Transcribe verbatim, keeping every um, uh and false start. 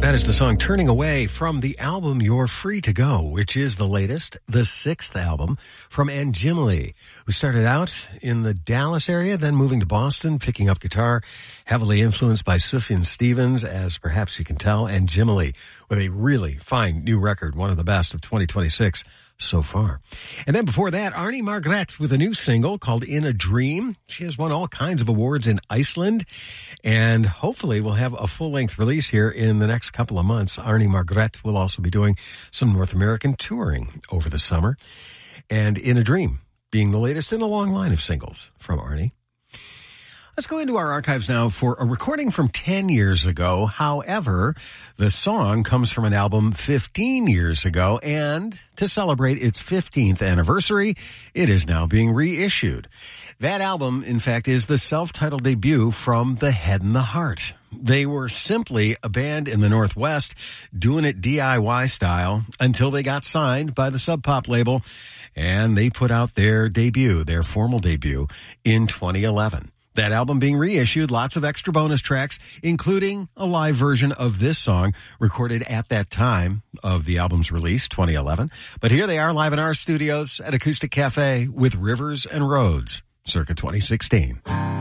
That is the song Turning Away from the album You're Free to Go, which is the latest, the sixth album from Anjimali, who started out in the Dallas area, then moving to Boston, picking up guitar, heavily influenced by Sufjan Stevens, as perhaps you can tell. Anjimali with a really fine new record, one of the best of twenty twenty-six so far. And then before that, Arnie Margret with a new single called In a Dream. She has won all kinds of awards in Iceland, and hopefully we'll have a full-length release here in the next couple of months. Arnie Margret will also be doing some North American touring over the summer, and In a Dream being the latest in a long line of singles from Arnie. Let's go into our archives now for a recording from ten years ago. However, the song comes from an album fifteen years ago, and to celebrate its fifteenth anniversary, it is now being reissued. That album, in fact, is the self-titled debut from The Head and the Heart. They were simply a band in the Northwest doing it D I Y style until they got signed by the Sub Pop label, and they put out their debut, their formal debut, in twenty eleven. That album being reissued, lots of extra bonus tracks, including a live version of this song recorded at that time of the album's release, twenty eleven. But here they are live in our studios at Acoustic Cafe with Rivers and Roads, circa twenty sixteen.